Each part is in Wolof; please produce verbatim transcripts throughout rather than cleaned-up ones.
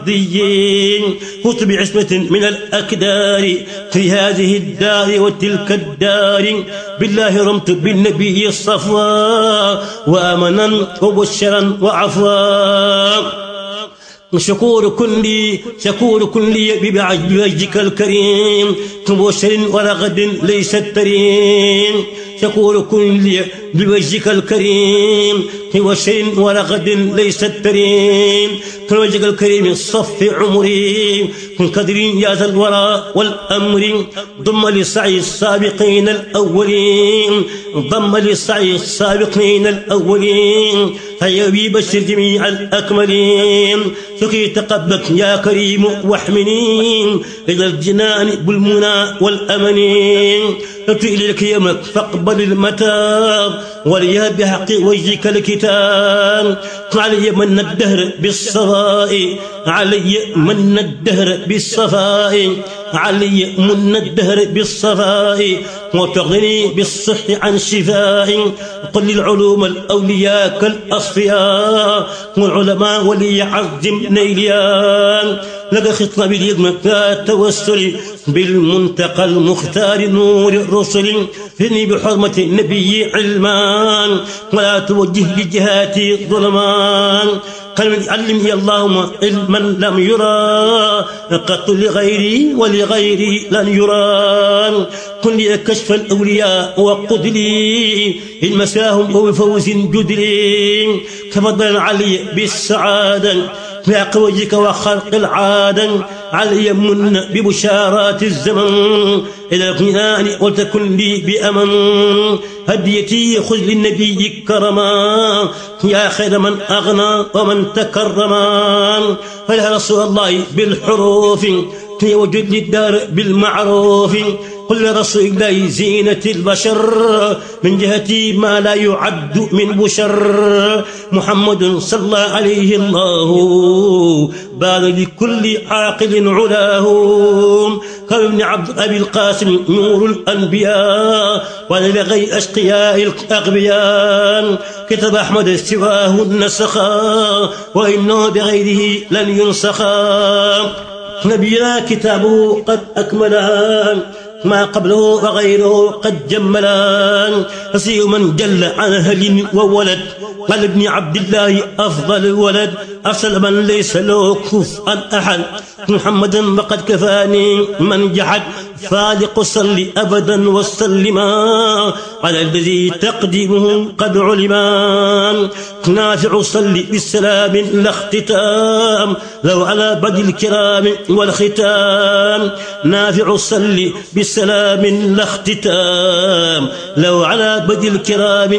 فزت بعصمة من الأكدار في هذه الدار وتلك الدار بالله رمت بالنبي الصفوى وآمنا وبشرا وعفوا شكور كلي شكور كلي بوجهك الكريم مبشر ورغد ليس التريم شكور كلي بوجهك الكريم مبشر ورغد ليس التريم وجهك الكريم صف عمري من قدر يا ذا الورى والأمر ضم لسعي السابقين الأولين ضم لسعي السابقين الأولين هيا بشر جميع الأكملين سقي تقبلك يا كريم واحمني إلى الجنان بالمنى والأمنين ابتئ لك يمك فاقبل المتاب وليا بحق وجهك الكتاب علي من الدهر بالصفاء علي من الدهر بالصفاء علي من الدهر بالصفاء وتغني بالصح عن شفاء قل للعلوم الأولياء كالأصفياء والعلماء وليعظم نيليان لك خطاب اليوم كالتوسل بالمنتقى المختار نور الرسل فني بحرمة النبي علمان ولا توجه لجهاتي ظلمان علمني اللهم علما لم يرى قط لغيري ولغيري لن يرى كن لي كشف الأولياء وقد لي المساهم وبفوز جدلي تفضل علي بالسعادة في وجهك وخلق العادة علي من ببشارات الزمن إلى الغنان ولتكن لي بأمن هديتي خذ للنبي كرما يا خير من أغنى ومن تكرما فيا رسول الله بالحروف وجد للدار بالمعروف قل لرسول الله زينة البشر من جهتي ما لا يعد من بشر محمد صلى عليه الله بان لكل عاقل علاه قال ابن عبد أبي القاسم نور الأنبياء وأنا لغي أشقياء الأغبياء كتب أحمد سواه النسخا وإنه بغيره لن ينسخا نبينا كتابه قد أكملا ما قبله وغيره قد جملا فسيء من جل عن أهل وولد قال ابن عبد الله أفضل الولد أرسل من ليس له كفءا أحد محمدا وقد كفاني من جحد فالق صل أبدا وسلما على الذي تقديمه قد علما نافع صل بالسلام لا اختتام لو على بدء الكرام والختام نافع صل بالسلام لا اختتام لو على بدء الكرام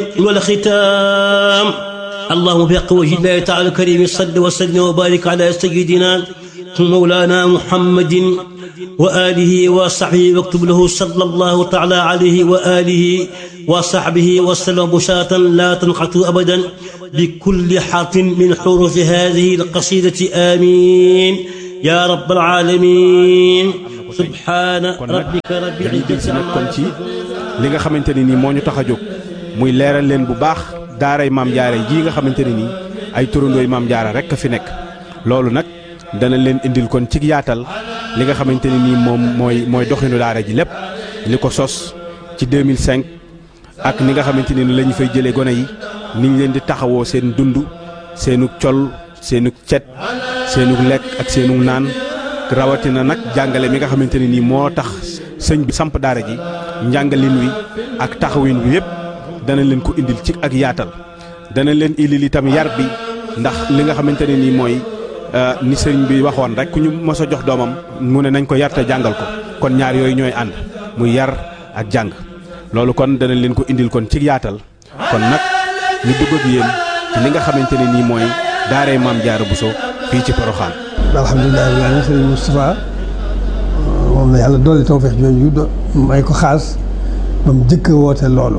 والختام اللهم بحق وجه الله تعالى الكريم صل وسلم وبارك على سيدنا مولانا محمد وآله وصحبه واكتب له صلى الله تعالى عليه وآله وصحبه وسلم بشارة لا تنقطع أبدا بكل حرف من حروف هذه القصيدة آمين يا رب العالمين سبحان ربك رب العزة عما يصفون li nga xamante ne nii moo ñu tax a jóg muy leeral leen bu baax daaray maam jaara ji nga xamante ne nii ay turandooy maam jaara rek a fi nekk loolu nag dana leen indil kon ci yaatal li nga xamante ne nii moom mooy mooy doxinu daara ji lépp li ko sos ci deux mille cinq ak ni nga xamante ne ni la ñu fay jëlee gone yi ni ñu leen di taxawoo seen dund seenu col seenu cet seenu lekk ak seenu naan rawatina nag jàngale mi nga xamante ne nii moo tax sëñ bi samp daara ji njàngalin wi ak taxawin wi yëpp dana leen ko indil ci ak yaatal dana leen indil itam yar bi ndax li nga xamante ne nii mooy ni sëriñ bi waxoon rek ku ñu mos a jox doomam mu ne nañ ko yar te jàngal ko kon ñaar yooyu ñooy ànd muy yar ak jàng loolu kon dana leen ko indil kon ci yaatal kon nag ñu dugg ak yéen ci li nga xamante ne nii mooy daaray maam Jaara Buso fii ci Porokhane. alhamdulilah rabbil aalamiin sëriñ Moustapha moom la yàlla dolli tawfeex jooju do may ko xaas ba mu jëkk woote loolu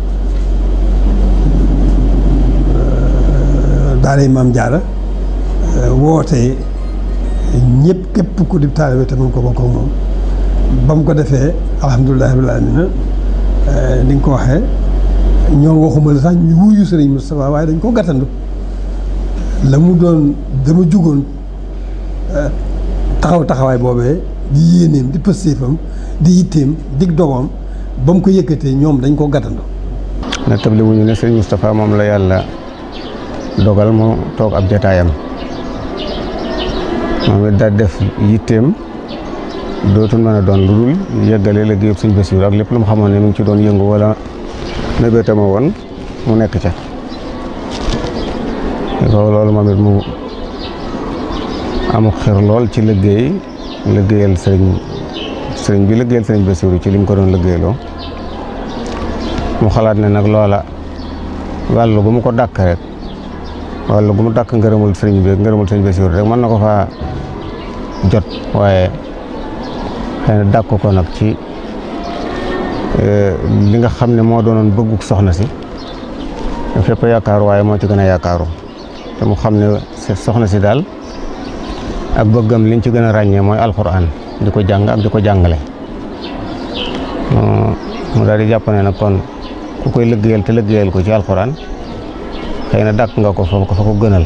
daaray maam Jaara woote ñëpp képp ku di taalibe te mun ko bokk ak moom ba mu ko defee alhamdulilah rabbil aalamiin ni nga ko waxee ñoo waxuma la sax ñu wuyu sëriñ Moustapha waaye dañ ko gàttandu la mu doon dama jugoon taxaw taxawaay boobee di yéeneem di pëstéefam di yitteem dig dogoom ba mu ko yëkkatee ñoom dañ koo gàttandoo. na table wuñu ne sëñ Moustapha moom la yàlla dogal mu toog ab jataayam moom it daal def yitteem dootul mën a doon lu dul yeggale liggéeyub sëñ Bassirou ak lépp lu mu xamoon ne mu ngi ci doon yëngu wala mébétama woon mu nekk ca loolu moom it mu amul xër lool ci liggéey liggéeyal sëriñ sëriñ bi liggéeyal sëriñ Bassirou ci li mu ko doon liggéeyloo mu xalaat ne nag loola wàllu gu mu ko dàkk rek wàllu gu mu dàkk ngërëmul sëriñ bi ngërëmul sëriñ Bassirou rek mën na ko faa jot waaye xëy na dàkk ko nag ci li nga xam ne moo doonoon bëgguk soxna si fépp yaakaaru waaye moo ci gën a yaakaaru te mu xam ne soxna si daal ak bëggam liñ ci gën a ràññee mooy alxuraan di ko jàng ak di ko jàngale mu daal di jàpp ne nag kon ku koy liggéeyal te liggéeyal ko ci alxuraan xëy na dàkk nga ko fa ko fa ko gënal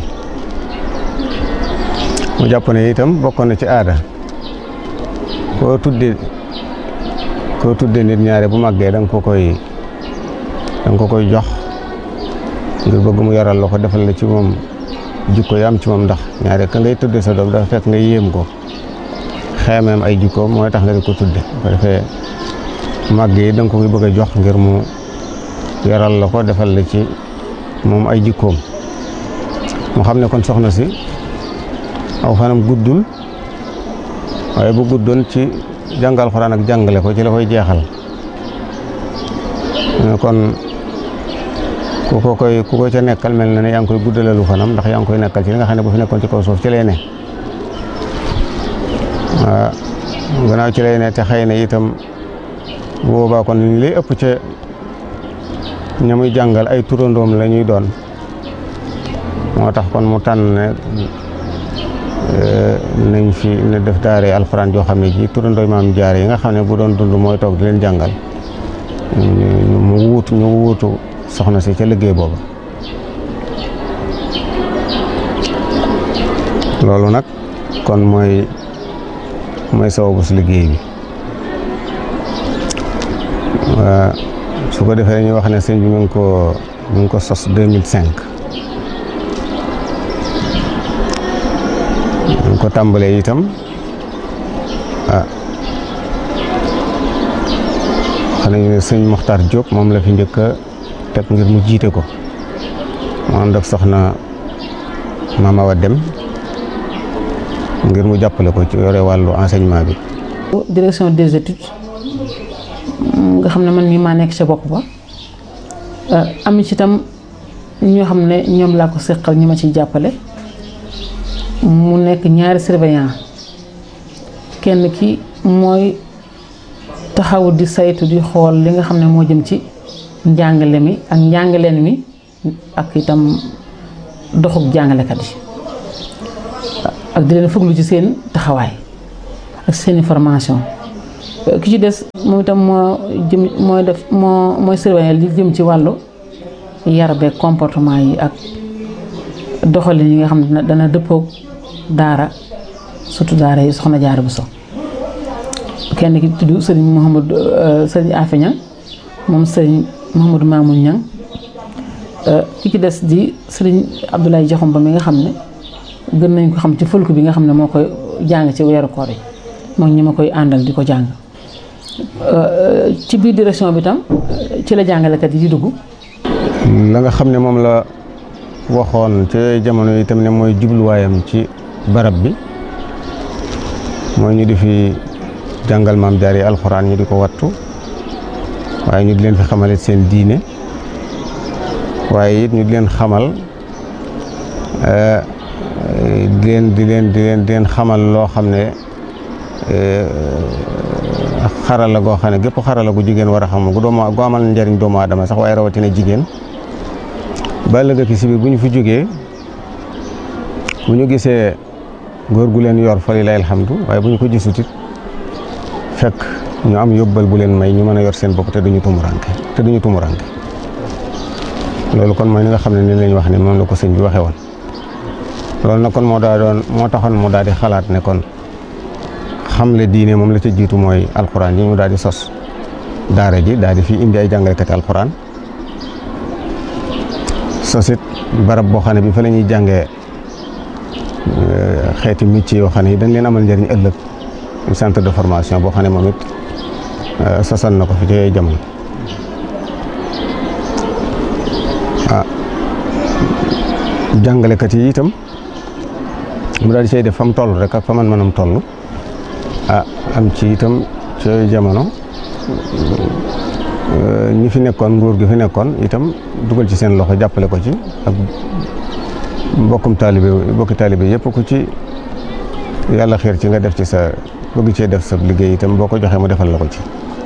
mu jàpp ne itam bokkoon na ci aada koo tudde koo tudde nit ñaare bu màggee da nga ko koy da nga ko koy jox ngir bëgg mu yaral la ko defal la ci moom jikko yi am ci moom ndax ñaare ka ngay tudde sa doom dafa fekk nga yéem ko xeemeem ay jikkoom mooy tax nga di ko tudde ko defee màgg yi da nga ko koy bëgg a jox ngir mu yaral la ko defal la ci moom ay jikkoom mu xam ne kon soxna si aw fanam guddul waaye bu guddoon ci jàngal Alxuraan ak jàngale ko ci la koy jeexal kon ku ko koy ku ko ca nekkal mel na ne yaa ngi koy guddalalu fanam ndax yaa ngi koy nekkal ci li nga xam ne bu fi nekkoon ci kaw suuf ci lay ne waaw gannaaw ci lay ne te xëy na itam bu boobaa kon li lay ëpp ca ña muy jàngal ay turandoom la ñuy doon moo tax kon mu tànn ne nañ fi ne def daare alxuraan joo xam ne ji turandooy maam jaare yi nga xam ne bu doon dund mooy toog di leen jàngal mu wuutu ñu wuutu soxna si ca liggéey booba loolu nag kon mooy mooy sababu si liggéey bi su ko defee ñu wax ne sëñ bi mu ngi ko mu ngi ko sos deux mille cinq ñu ko tàmbalee itam ah xam nañu ne sëñ Mokhtar Diop moom la fi njëkk a teg ngir mu jiite ko mu ànd ak soxna Mama Awa Dem ngir mu jàppale ko ci yore wàllu enseignement bi. direction des études nga xam ne man mii maa nekk ca bopp ba am ci itam ñoo xam ne ñoom laa ko seqal ñi ma ciy jàppale mu nekk ñaari surveillant kenn ki mooy taxaw di saytu di xool li nga xam ne moo jëm ci njàngale mi ak njàngaleen mi ak itam doxub jàngalekat yi ak di leen fuglu ci seen taxawaay ak seen formation ki ci des moom itam moo jëm mooy def moo mooy surveiller li jëm ci wàllu yar beeg comportement yi ak doxalin yi nga xam ne dana dëppoog daara surtout daara yi soxna Jaara Buso kenn ki tudd sëriñ Mouhamadou sëriñ Afe Ñang moom sëriñ Mouhamadou Mamoun Ñang ki ci des di sëriñ Abdoulaye Jaxum ba mi nga xam ne gën nañ ko xam ci fulk bi nga xam ne moo koy jàng ci weeru koor yi moom ñi ma koy àndal di ko jàng ci biir direction bi tam ci la jàngalekat yi di dugg. la nga xam ne moom la waxoon ci jamono yi tam ne mooy jubluwaayam ci barab bi mooy ñu di fi jàngal maam jaar yi alxuraan ñu di ko wattu waaye ñu di leen fi xamalit seen diine waaye it ñu di leen xamal di leen di leen di leen di leen xamal loo xam ne xarala goo xam ne gépp xarala gu jigéen war a xam gu doomu gu amal njariñ doomu aadama sax waaye rawatina jigéen ba ëllëg ki si biir bu ñu fi jógee bu ñu gisee góor gu leen yor fa lillahi alhamdu waaye bu ñu ko gisut it fekk ñu am yóbbal bu leen may ñu mën a yor seen bopp te duñu tumuranke te duñu tumuranke loolu kon mooy ni nga xam ne ni lañ wax ne moom la ko sëñ bi waxee woon loolu nag kon moo daa doon moo taxoon mu daal di xalaat ne kon xamle diine moom la ca jiitu mooy alxuraan yi mu daal di sos daara ji daal di fi indi ay jàngalekati alxuraan sosit barab boo xam ne bi fa la ñuy jàngee xeeti métier yoo xam ne yi dañ leen amal njëriñ ëllëg centre de formation boo xam ne moom it sosal na ko fi ci jamono ah jàngalekat yi itam mu daal di say def fa mu toll rek ak fa man manam toll ah am ci itam ci jamono ñi fi nekkoon nguur gi fi nekkoon itam dugal ci seen loxo jàppale ko ci ak mbokkum taalibe mbokki taalibe yëpp ku ci yàlla xiir ci nga def ci sa bëgg cee def sa liggéey itam boo ko joxee mu defal la ko ci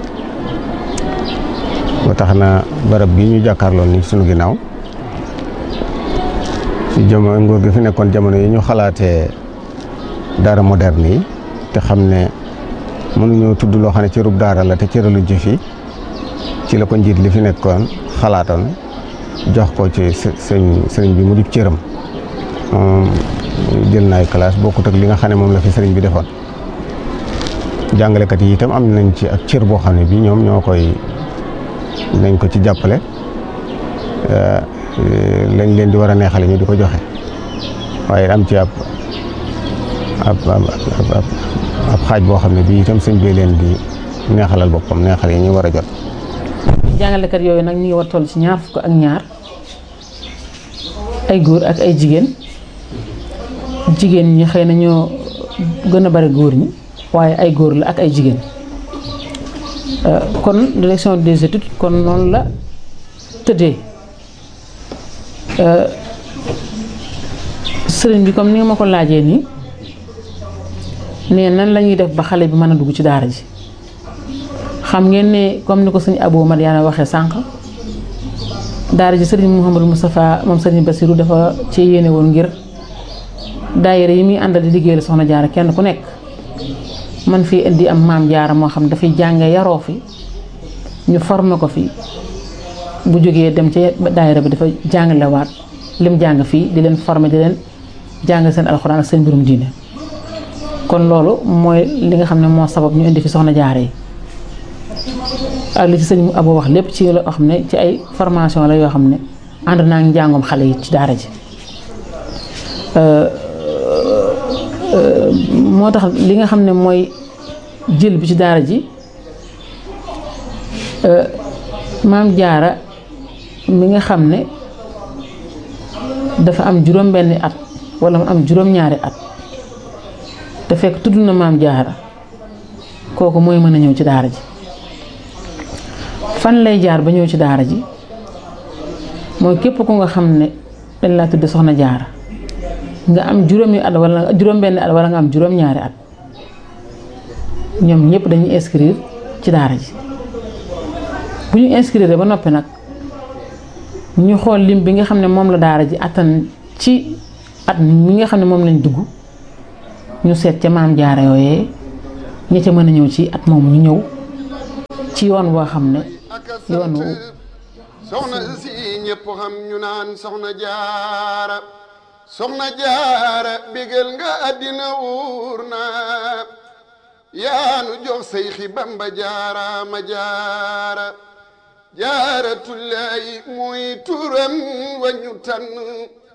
ba tax na barab bi ñu jàkkaarloon ni sunu ginnaaw ci jamono nguur gi fi nekkoon jamono yi ñu xalaatee daara moderne yi te xam ne mënuñoo tudd loo xam ne cërub daara la te cëraluñ ci fii ci la ko njiit li fi nekkoon xalaatoon jox ko ci sëñ sëriñ bi mu di cëram jël naay classe bokkut ak li nga xam ne moom la fi sëriñ bi defoon jàngalekat yi itam am nañ ci ak cër boo xam ne bii ñoom ñoo koy nañ ko ci jàppale lañ leen di war a neexale ñu di ko joxe waaye am ci ab ab ab ab xaaj boo xam ne bii itam sëñ bi leen di neexalal boppam neexal yi ñu war a jot. jàngalekat yooyu nag ñu ngi war toll ci ñaar fukk ak ñaar ay góor ak ay jigéen jigéen ñi xëy na ñoo gën a bari góor ñi waaye ay góor la ak ay jigéen kon direction des études kon noonu la tëddee sëriñ bi comme ni nga ma ko laajee nii ne nan la ñuy def ba xale bi mën a dugg ci daara ji xam ngeen ne comme ni ko sëñ Abou Madiana waxee sànq daara ji sëriñ Mouhamadou Moustapha moom sëriñ Bassirou dafa ci yéene woon ngir daayira yi muy àndal di liggéeyal soxna jaara kenn ku nekk man fii indi am maam jaara moo xam dafay jànge yaroo fi ñu formé ko fi bu jógee dem ci daayira bi dafa jàngalewaat lim jàng fii di leen formé di leen jàng seen alxuraan ak seen mbirum diine kon loolu mooy li nga xam ne moo sabab ñu indi fi soxna jaara yi ak li ci sëñ Abou wax lépp ci loo xam ne ci ay formation la yoo xam ne ànd naa ngi njàngum xale yi ci daara ji moo tax li nga xam ne mooy jël bi ci daara ji maam jaara mi nga xam ne dafa am juróom benni at wala mu am juróom ñaari at te fekk tudd na maam jaara kooku mooy mën a ñëw ci daara ji fan lay jaar ba ñëw ci daara ji mooy képp ku nga xam ne dañ laa tudd soxna jaara nga am juróomi at wala juróom benni at wala nga am juróom ñaari at ñoom ñëpp dañuy inscrire ci daara ji bu ñu inscrire ba noppi nag ñu xool lim bi nga xam ne moom la daara ji attan ci at mi nga xam ne moom lañ dugg ñu seet ca maam jaara yooyee ña ca mën a ñëw ci at moom ñu ñëw ci yoon woo xam ne yoon wu soxna si ñëpp xam ñu naan soxna jaara soxna jaara bégal nga àddina wuur na yaanu jox say xi bamba jaara ma jaara jaaratullaay muy turam wañu tànn